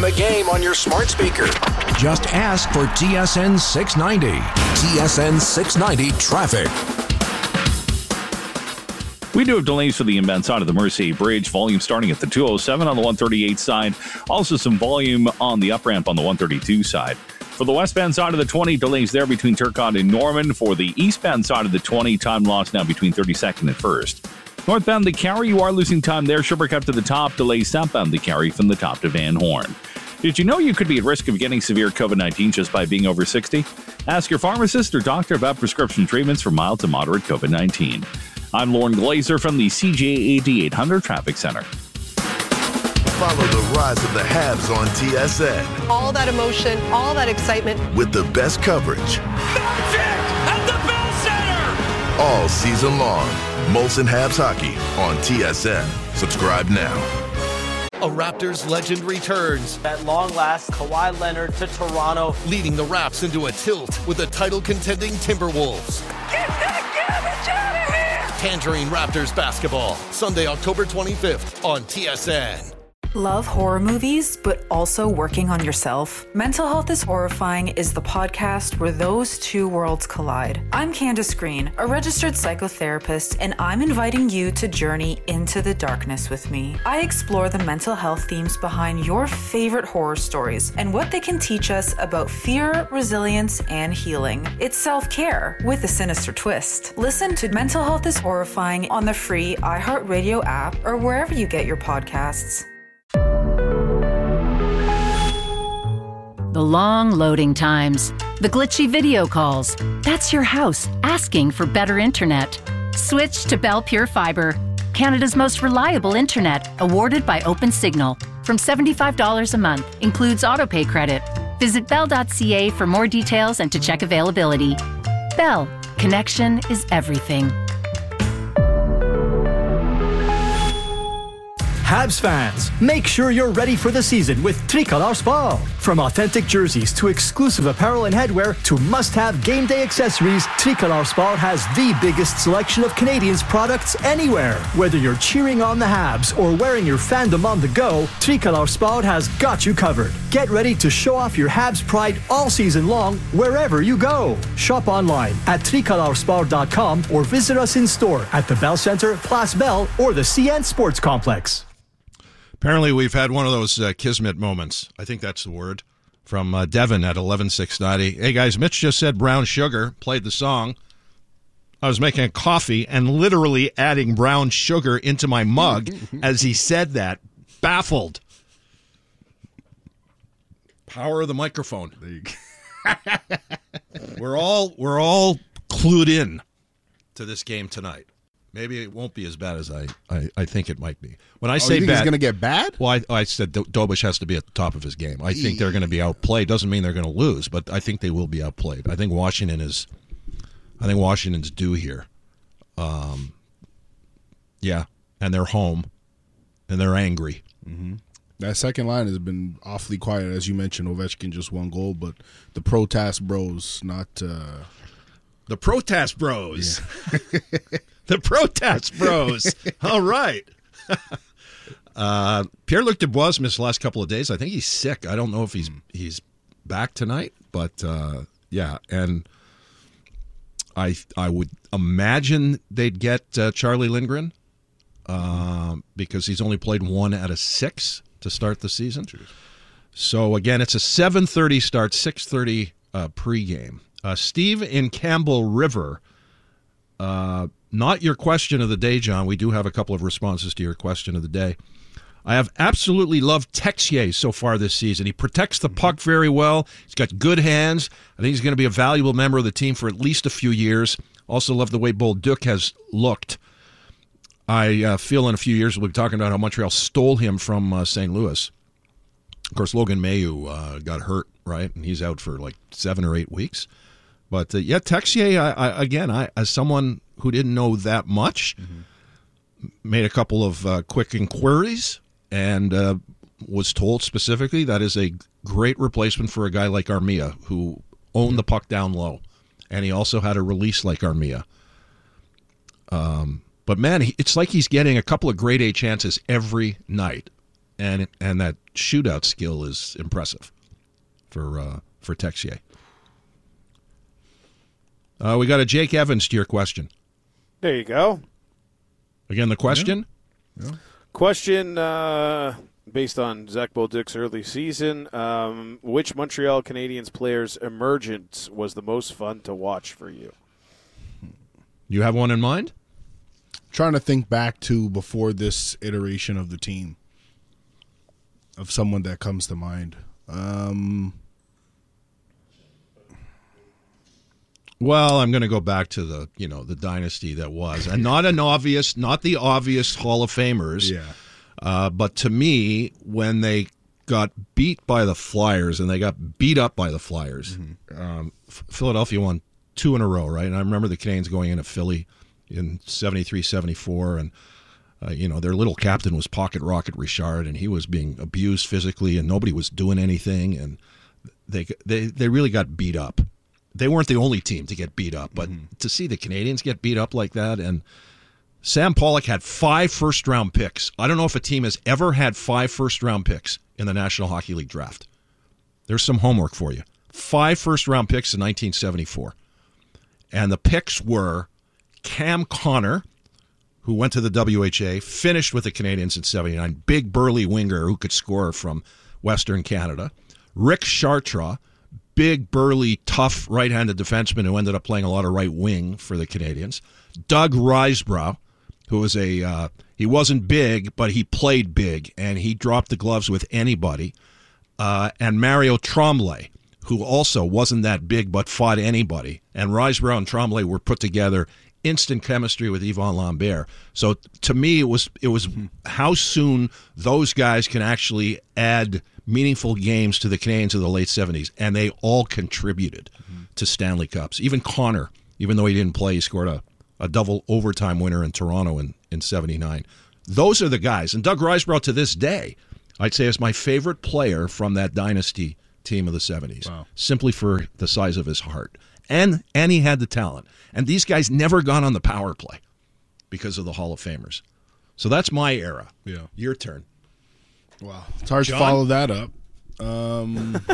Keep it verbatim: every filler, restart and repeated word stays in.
the game on your smart speaker. Just ask for T S N six ninety. T S N six ninety Traffic. We do have delays for the inbound side of the Mercy Bridge. Volume starting at the two oh seven on the one thirty-eight side. Also some volume on the up ramp on the one thirty-two side. For the westbound side of the twenty, delays there between Turcotte and Norman. For the eastbound side of the twenty, time lost now between thirty-second and first. Northbound the Carry, you are losing time there. Sherbrooke up to the top. Delays southbound the Carry from the top to Van Horn. Did you know you could be at risk of getting severe covid nineteen just by being over sixty? Ask your pharmacist or doctor about prescription treatments for mild to moderate covid nineteen. I'm Lauren Glazer from the C J A D eight hundred Traffic Center. Follow the rise of the Habs on T S N. All that emotion, all that excitement. With the best coverage. Magic at the Bell Center! All season long. Molson Habs Hockey on T S N. Subscribe now. A Raptors legend returns. At long last, Kawhi Leonard to Toronto. Leading the Raps into a tilt with the title-contending Timberwolves. Get that garbage out of here! Tangerine Raptors basketball, Sunday, October twenty-fifth on T S N. Love horror movies, but also working on yourself? Mental Health is Horrifying is the podcast where those two worlds collide. I'm Candace Green, a registered psychotherapist, and I'm inviting you to journey into the darkness with me. I explore the mental health themes behind your favorite horror stories and what they can teach us about fear, resilience, and healing. It's self-care with a sinister twist. Listen to Mental Health is Horrifying on the free iHeartRadio app or wherever you get your podcasts. The long loading times, the glitchy video calls. That's your house asking for better internet. Switch to Bell Pure Fiber, Canada's most reliable internet, awarded by OpenSignal. From seventy-five dollars a month, includes autopay credit. Visit bell dot c a for more details and to check availability. Bell, connection is everything. Habs fans, make sure you're ready for the season with Tricolor Sport. From authentic jerseys to exclusive apparel and headwear to must-have game day accessories, Tricolor Sport has the biggest selection of Canadians products anywhere. Whether you're cheering on the Habs or wearing your fandom on the go, Tricolor Sport has got you covered. Get ready to show off your Habs pride all season long wherever you go. Shop online at tricolor sport dot com or visit us in store at the Bell Center, Place Bell, or the C N Sports Complex. Apparently, we've had one of those uh, Kismet moments. I think that's the word. From uh, Devin at eleven six ninety. Hey, guys, Mitch just said brown sugar, played the song. I was making a coffee and literally adding brown sugar into my mug as he said that. Baffled. Power of the microphone. There you go. we're all we're all clued in to this game tonight. Maybe it won't be as bad as I, I, I think it might be. When I oh, say you think bad, it's going to get bad? Well, I, I said Do- Dobish has to be at the top of his game. I think they're going to be outplayed. Doesn't mean they're going to lose, but I think they will be outplayed. I think Washington is. I think Washington's due here. Um, yeah, and they're home, and they're angry. Mm-hmm. That second line has been awfully quiet, as you mentioned. Ovechkin just one goal, but the Protast Bros not. Uh... The Protast Bros. Yeah. The Protast Bros. All right. uh, Pierre-Luc Dubois missed the last couple of days. I think he's sick. I don't know if he's he's back tonight, but uh, yeah. And I I would imagine they'd get uh, Charlie Lindgren uh, because he's only played one out of six to start the season. Jeez. So, again, it's a seven thirty start, six thirty uh, pregame. Uh, Steve in Campbell River, uh, not your question of the day, John. We do have a couple of responses to your question of the day. I have absolutely loved Texier so far this season. He protects the puck very well. He's got good hands. I think he's going to be a valuable member of the team for at least a few years. Also love the way Bolduc has looked. I uh, feel in a few years we'll be talking about how Montreal stole him from uh, Saint Louis. Of course, Logan Mailloux uh, got hurt, right? And he's out for like seven or eight weeks. But, uh, yeah, Texier, I, I, again, I, as someone who didn't know that much, mm-hmm. made a couple of uh, quick inquiries and uh, was told specifically that is a great replacement for a guy like Armia, who owned the puck down low. And he also had a release like Armia. Um, but, man, he, it's like he's getting a couple of grade A chances every night. and and that shootout skill is impressive for uh, for Texier. Uh, we got a Jake Evans to your question. There you go. Again, the question? Yeah. Yeah. Question uh, based on Zach Bolduc's early season. Um, which Montreal Canadiens player's emergence was the most fun to watch for you? You have one in mind? Trying to think back to before this iteration of the team, of someone that comes to mind. Um, well, I'm going to go back to the you know the dynasty that was, and not an obvious, not the obvious Hall of Famers. Yeah. Uh, but to me, when they got beat by the Flyers and they got beat up by the Flyers, mm-hmm. um, F- Philadelphia won two in a row, right? And I remember the Canadiens going into Philly in seventy-three seventy-four, and uh, you know their little captain was Pocket Rocket Richard, and he was being abused physically, and nobody was doing anything, and they they they really got beat up. They weren't the only team to get beat up, but mm-hmm. to see the Canadiens get beat up like that, and Sam Pollock had five first-round picks. I don't know if a team has ever had five first-round picks in the National Hockey League draft. There's some homework for you. Five first-round picks in nineteen seventy-four. And the picks were Cam Connor, who went to the W H A, finished with the Canadiens in seventy-nine, big burly winger who could score from Western Canada. Rick Chartra, big burly tough right-handed defenseman who ended up playing a lot of right wing for the Canadiens. Doug Risebrough, who was a uh, he wasn't big, but he played big, and he dropped the gloves with anybody. Uh, and Mario Tremblay, who also wasn't that big but fought anybody. And Risebrough and Tremblay were put together, instant chemistry with Yvon Lambert. So to me, it was it was how soon those guys can actually add meaningful games to the Canadiens of the late seventies, and they all contributed mm-hmm. to Stanley Cups. Even Connor, even though he didn't play, he scored a, a double overtime winner in Toronto in, in seventy-nine. Those are the guys. And Doug Risebrough, to this day, I'd say is my favorite player from that dynasty team of the seventies, wow. simply for the size of his heart. And and he had the talent. And these guys never got on the power play because of the Hall of Famers. So that's my era. Yeah. Your turn. Wow. It's hard John? to follow that up. Um